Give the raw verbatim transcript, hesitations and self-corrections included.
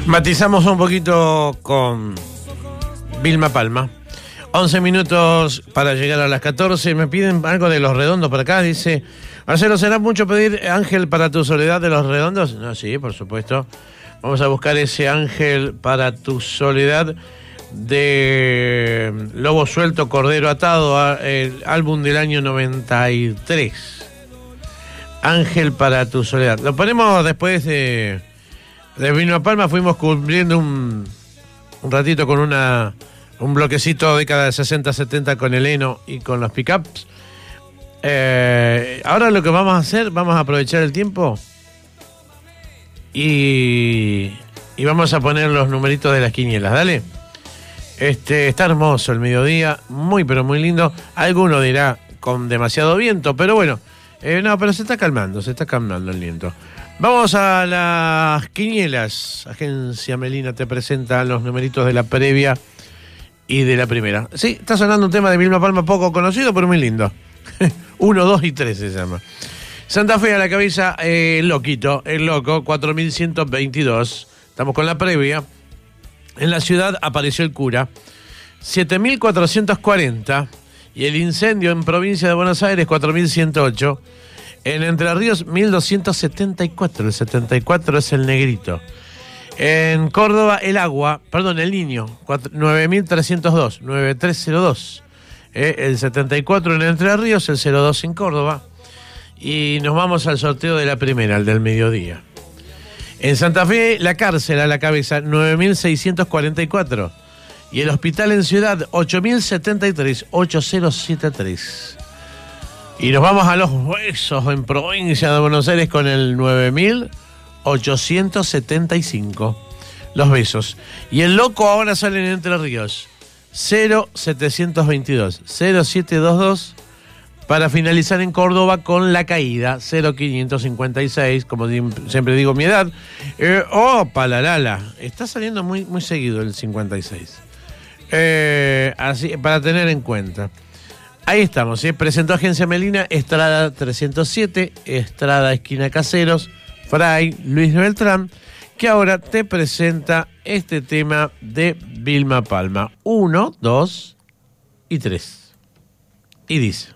Matizamos un poquito con Vilma Palma. once minutos para llegar a las catorce. Me piden algo de Los Redondos por acá. Dice, Marcelo, ¿será mucho pedir Ángel para tu soledad de Los Redondos? No, sí, por supuesto. Vamos a buscar ese Ángel para tu soledad de Lobo Suelto, Cordero Atado, el álbum del año noventa y tres. Ángel para tu soledad. Lo ponemos después de, de Vilma Palma. Fuimos cumpliendo un, un ratito con una un bloquecito década de sesenta setenta con el Eno y con los pickups. Eh, ahora lo que vamos a hacer, vamos a aprovechar el tiempo y, y vamos a poner los numeritos de las quinielas. Dale. Este, está hermoso el mediodía, muy pero muy lindo. Alguno dirá con demasiado viento, pero bueno, eh, no, pero se está calmando, se está calmando el viento. Vamos a las quinielas. Agencia Melina te presenta los numeritos de la previa y de la primera. Sí, está sonando un tema de Vilma Palma poco conocido, pero muy lindo. Uno, dos y tres se llama. Santa Fe a la cabeza, eh, el loquito, el loco, cuatro mil ciento veintidós. Estamos con la previa. En la ciudad apareció el cura, siete mil cuatrocientos cuarenta. Y el incendio en provincia de Buenos Aires, cuatro mil ciento ocho. En Entre Ríos, mil doscientos setenta y cuatro. El setenta y cuatro es el negrito. En Córdoba, el agua, perdón, el niño, nueve mil trescientos dos, nueve mil trescientos dos. Eh, el setenta y cuatro en Entre Ríos, el cero dos en Córdoba. Y nos vamos al sorteo de la primera, el del mediodía. En Santa Fe, la cárcel a la cabeza, nueve mil seiscientos cuarenta y cuatro. Y el hospital en Ciudad, ocho mil setenta y tres, ocho mil setenta y tres. Y nos vamos a Los Huesos en provincia de Buenos Aires con el nueve mil ochocientos setenta y cinco. Los Besos. Y el loco ahora sale en Entre Ríos, cero setecientos veintidós, cero setecientos veintidós. Para finalizar en Córdoba con La Caída, cero quinientos cincuenta y seis, como siempre digo mi edad. Eh, oh, palalala, está saliendo muy, muy seguido el cincuenta y seis. Eh, así, para tener en cuenta. Ahí estamos, ¿sí? Presentó Agencia Melina, Estrada trescientos siete, Estrada esquina Caseros, Fray Luis Beltrán, que ahora te presenta este tema de Vilma Palma. Uno, dos y tres. Y dice...